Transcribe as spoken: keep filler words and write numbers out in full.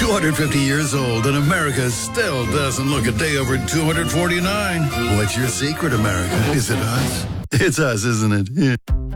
two hundred fifty years old, and America still doesn't look a day over two hundred forty-nine. What's your secret, America? Is it us? It's us, isn't it? Yeah.